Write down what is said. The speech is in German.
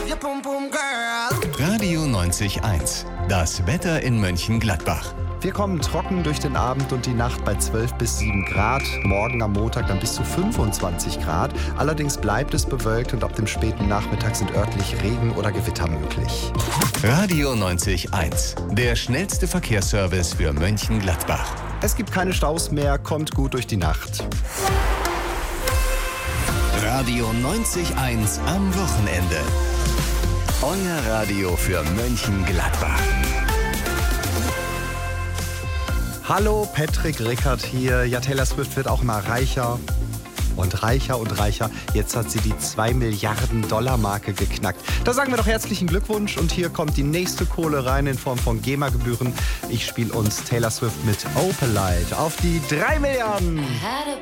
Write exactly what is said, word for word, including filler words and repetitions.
Radio neunzig eins. Das Wetter in Mönchengladbach. Wir kommen trocken durch den Abend und die Nacht bei zwölf bis sieben Grad. Morgen am Montag dann bis zu fünfundzwanzig Grad. Allerdings bleibt es bewölkt und ab dem späten Nachmittag sind örtlich Regen oder Gewitter möglich. Radio neunzig eins. Der schnellste Verkehrsservice für Mönchengladbach. Es gibt keine Staus mehr, kommt gut durch die Nacht. Radio neunzig eins am Wochenende. Euer Radio für Mönchengladbach. Hallo, Patrick Rickert hier. Ja, Taylor Swift wird auch mal reicher und reicher und reicher. Jetzt hat sie die zwei Milliarden Dollar Marke geknackt. Da sagen wir doch herzlichen Glückwunsch und hier kommt die nächste Kohle rein in Form von GEMA-Gebühren. Ich spiele uns Taylor Swift mit Opalite auf die drei Milliarden.